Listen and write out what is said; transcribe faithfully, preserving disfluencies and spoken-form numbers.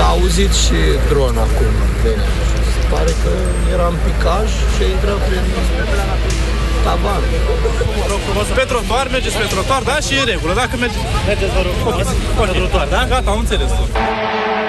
S-a auzit și dron acum. Bine. Se pare că era în picaj și a intrat prin tavan. Pe trotuar, mergeți pe trotuar, da? Și e în regulă. Dacă mergeți... Mergeți, vă rog, pe trotuar, da? Gata, am înțeles.